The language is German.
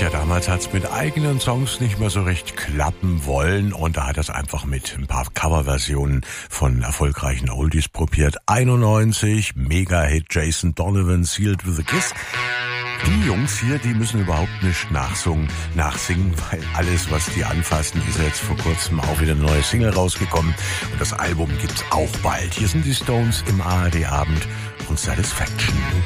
Tja, damals hat's mit eigenen Songs nicht mehr so recht klappen wollen und da hat es einfach mit ein paar Coverversionen von erfolgreichen Oldies probiert. 91, Mega-Hit Jason Donovan, Sealed with a Kiss. Die Jungs hier, die müssen überhaupt nicht nachsingen, weil alles, was die anfassen, ist jetzt vor kurzem auch wieder eine neue Single rausgekommen und das Album gibt's auch bald. Hier sind die Stones im ARD-Abend und Satisfaction.